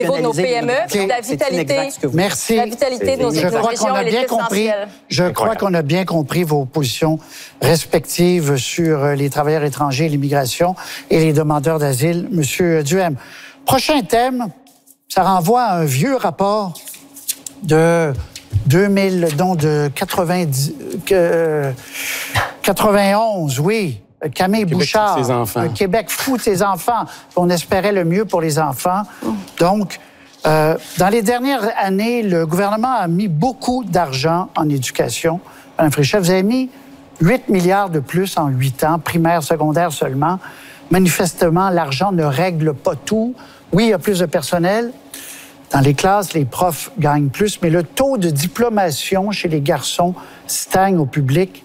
Au niveau de nos PME, la vitalité, merci. La vitalité de nos régions, elle est essentielle. Je crois qu'on a bien compris vos positions respectives sur les travailleurs étrangers, l'immigration et les demandeurs d'asile. Monsieur Duhem, prochain thème, ça renvoie à un vieux rapport de 91, oui. Camille Bouchard, Québec fout ses enfants. On espérait le mieux pour les enfants. Donc, dans les dernières années, le gouvernement a mis beaucoup d'argent en éducation. Mme Fréchette, vous avez mis 8 milliards de plus en 8 ans, primaire, secondaire seulement. Manifestement, l'argent ne règle pas tout. Oui, il y a plus de personnel. Dans les classes, les profs gagnent plus, mais le taux de diplomation chez les garçons stagne au public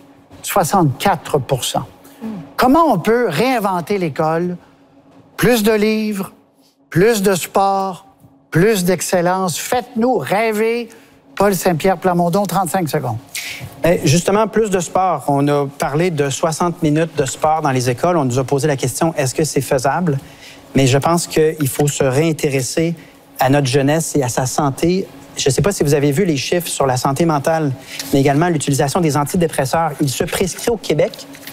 64 %. Comment on peut réinventer l'école? Plus de livres, plus de sport, plus d'excellence. Faites-nous rêver. Paul Saint-Pierre Plamondon, 35 secondes. Justement, plus de sport. On a parlé de 60 minutes de sport dans les écoles. On nous a posé la question, est-ce que c'est faisable? Mais je pense qu'il faut se réintéresser à notre jeunesse et à sa santé. Je ne sais pas si vous avez vu les chiffres sur la santé mentale, mais également l'utilisation des antidépresseurs. Il se prescrit au Québec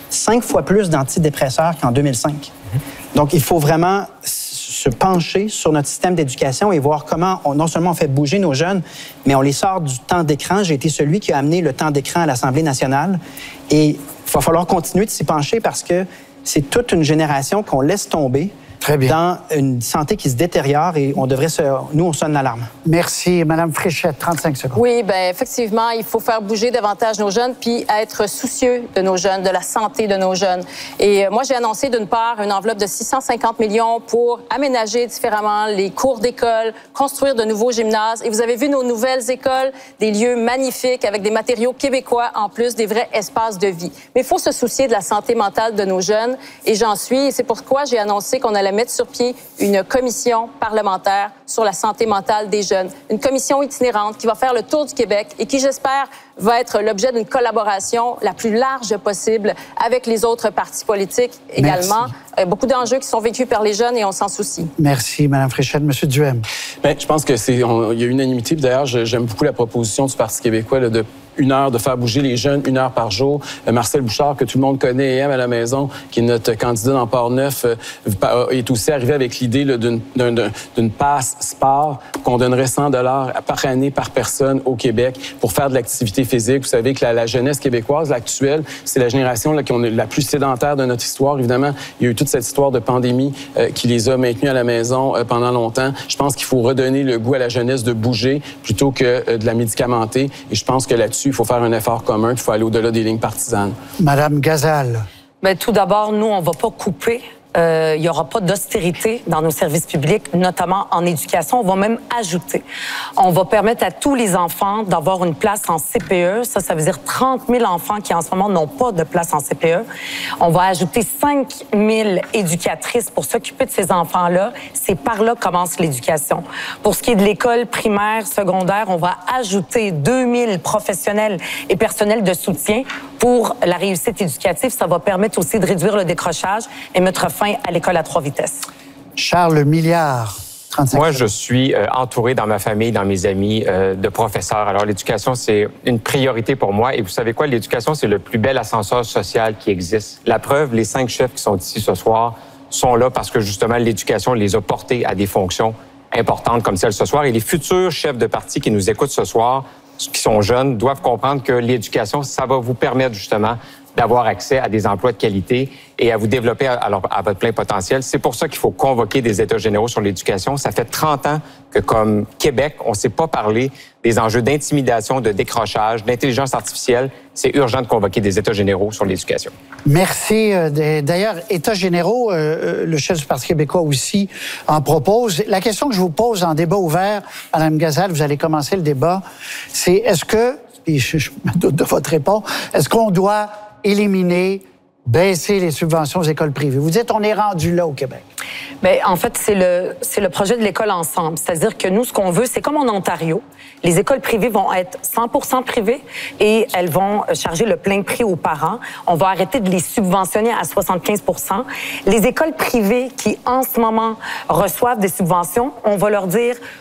5 fois plus d'antidépresseurs qu'en 2005. Donc, il faut vraiment se pencher sur notre système d'éducation et voir comment, non seulement on fait bouger nos jeunes, mais on les sort du temps d'écran. J'ai été celui qui a amené le temps d'écran à l'Assemblée nationale. Et il va falloir continuer de s'y pencher parce que c'est toute une génération qu'on laisse tomber dans une santé qui se détériore et on devrait nous, on sonne l'alarme. Merci. Madame Fréchette, 35 secondes. Oui, bien, effectivement, il faut faire bouger davantage nos jeunes puis être soucieux de nos jeunes, de la santé de nos jeunes. Et moi, j'ai annoncé d'une part une enveloppe de 650 millions pour aménager différemment les cours d'école, construire de nouveaux gymnases. Et vous avez vu nos nouvelles écoles, des lieux magnifiques avec des matériaux québécois en plus des vrais espaces de vie. Mais il faut se soucier de la santé mentale de nos jeunes et j'en suis. Et c'est pourquoi j'ai annoncé qu'on allait mettre sur pied une commission parlementaire sur la santé mentale des jeunes. Une commission itinérante qui va faire le tour du Québec et qui, j'espère, va être l'objet d'une collaboration la plus large possible avec les autres partis politiques également. Beaucoup d'enjeux qui sont vécus par les jeunes et on s'en soucie. Merci, Mme Fréchette. Monsieur Duhem. Bien, je pense qu'il y a unanimité. D'ailleurs, j'aime beaucoup la proposition du Parti québécois là, de 1 heure, de faire bouger les jeunes, 1 heure par jour. Marcel Bouchard, que tout le monde connaît et aime à la maison, qui est notre candidat dans Port-Neuf, est aussi arrivé avec l'idée d'une passe sport qu'on donnerait 100 $ par année par personne au Québec pour faire de l'activité physique. Vous savez que la jeunesse québécoise, l'actuelle, c'est la génération là, qui est la plus sédentaire de notre histoire. Évidemment, il y a eu toute cette histoire de pandémie qui les a maintenus à la maison pendant longtemps. Je pense qu'il faut redonner le goût à la jeunesse de bouger plutôt que de la médicamenter. Et je pense que là-dessus, il faut faire un effort commun, il faut aller au-delà des lignes partisanes. Madame Gazal. Bien, tout d'abord, nous, on ne va pas couper. Il n'y aura pas d'austérité dans nos services publics, notamment en éducation. On va même ajouter. On va permettre à tous les enfants d'avoir une place en CPE. Ça veut dire 30 000 enfants qui, en ce moment, n'ont pas de place en CPE. On va ajouter 5 000 éducatrices pour s'occuper de ces enfants-là. C'est par là que commence l'éducation. Pour ce qui est de l'école primaire, secondaire, on va ajouter 2 000 professionnels et personnels de soutien pour la réussite éducative. Ça va permettre aussi de réduire le décrochage et mettre fin à l'école à 3 vitesses. Charles Milliard, 35 Moi, je suis entouré dans ma famille, dans mes amis, de professeurs. Alors, l'éducation, c'est une priorité pour moi. Et vous savez quoi? L'éducation, c'est le plus bel ascenseur social qui existe. La preuve, les 5 chefs qui sont ici ce soir sont là parce que, justement, l'éducation les a portés à des fonctions importantes comme celle ce soir. Et les futurs chefs de parti qui nous écoutent ce soir, qui sont jeunes, doivent comprendre que l'éducation, ça va vous permettre, justement, d'avoir accès à des emplois de qualité et à vous développer à votre plein potentiel. C'est pour ça qu'il faut convoquer des États généraux sur l'éducation. Ça fait 30 ans que, comme Québec, on ne s'est pas parlé des enjeux d'intimidation, de décrochage, d'intelligence artificielle. C'est urgent de convoquer des États généraux sur l'éducation. Merci. D'ailleurs, États généraux, le chef du Parti québécois aussi en propose. La question que je vous pose en débat ouvert, Mme Gazal, vous allez commencer le débat, c'est est-ce que, et je me doute de votre réponse, est-ce qu'on doit éliminer, baisser les subventions aux écoles privées? Vous dites on est rendu là au Québec. Bien, en fait, c'est le projet de l'école ensemble. C'est-à-dire que nous, ce qu'on veut, c'est comme en Ontario, les écoles privées vont être 100% privées et elles vont charger le plein prix aux parents. On va arrêter de les subventionner à 75%. Les écoles privées qui, en ce moment, reçoivent des subventions, on va leur dire,